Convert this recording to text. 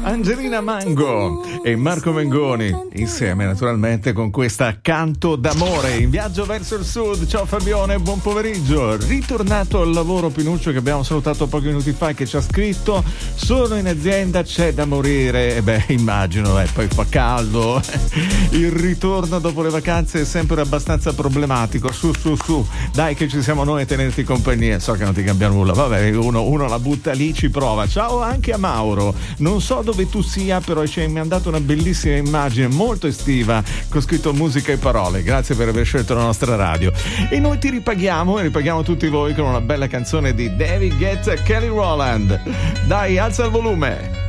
Angelina Mango e Marco Mengoni insieme naturalmente con questa Canto d'amore in viaggio verso il sud. Ciao Fabione, buon pomeriggio. Ritornato al lavoro Pinuccio, che abbiamo salutato pochi minuti fa, che ci ha scritto: sono in azienda, c'è da morire. E beh, immagino, poi fa caldo. Il ritorno dopo le vacanze è sempre abbastanza problematico. Su, dai che ci siamo noi a tenerti compagnia. So che non ti cambia nulla, vabbè, uno la butta lì, ci prova. Ciao anche a Mauro, non so dove tu sia, però mi ha mandato una bellissima immagine molto estiva con scritto musica e parole. Grazie per aver scelto la nostra radio, e noi ti ripaghiamo e ripaghiamo tutti voi con una bella canzone di David Guetta, Kelly Rowland. Dai, alza il volume.